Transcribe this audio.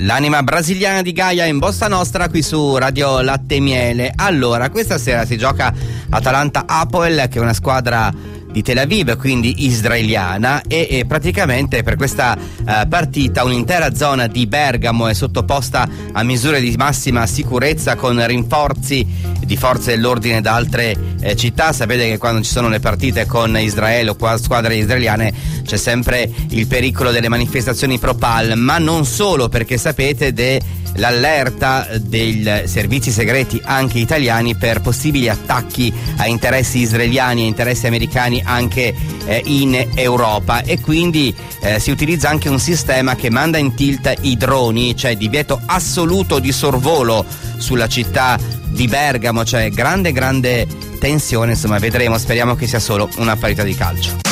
L'anima brasiliana di Gaia in Bossa Nostra qui su Radio Latte e Miele. Allora, questa sera si gioca Atalanta-Hapoel, che è una squadra di Tel Aviv, quindi israeliana, e praticamente per questa partita un'intera zona di Bergamo è sottoposta a misure di massima sicurezza con rinforzi di forze dell'ordine da altre città. Sapete che quando ci sono le partite con Israele o squadre israeliane c'è sempre il pericolo delle manifestazioni pro-Pal, ma non solo, perché sapete l'allerta dei servizi segreti anche italiani per possibili attacchi a interessi israeliani e interessi americani anche in Europa, e quindi si utilizza anche un sistema che manda in tilt i droni, cioè divieto assoluto di sorvolo sulla città di Bergamo, cioè grande tensione. Insomma, vedremo, speriamo che sia solo una partita di calcio.